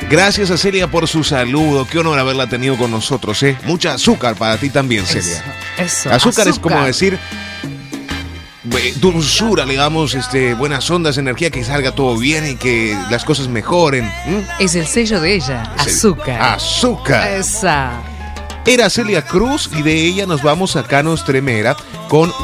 Gracias a Celia por su saludo. Qué honor haberla tenido con nosotros, ¿eh? Mucha azúcar para ti también, Celia. Eso. Azúcar es como decir dulzura, le damos buenas ondas, energía, que salga todo bien y que las cosas mejoren. Es el sello de ella. Azúcar. Azúcar. Esa. Era Celia Cruz y de ella nos vamos a Canos Tremera con